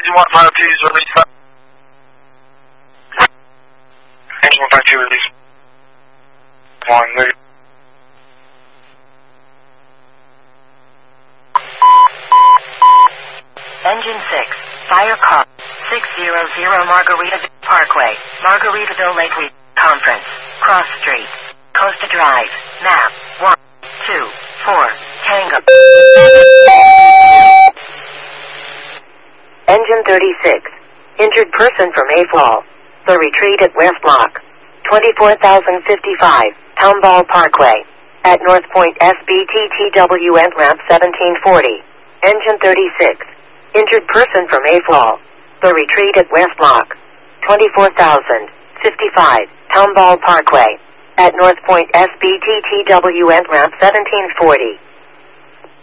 152, please release. Engine 152, release. 1, move. Engine 6, fire call, 600 Margaritaville Parkway, Margaritaville Lake Conference, Cross Street, Costa Drive, map, 1, 2, 4, Tango. Engine 36, injured person from AFOL, the retreat at West Block, 24,055, Townball Parkway, at North Point SBTTWN ramp 1740. Engine 36, injured person from AFOL, the retreat at West Block, 24,055, Townball Parkway, at North Point SBTTWN ramp 1740.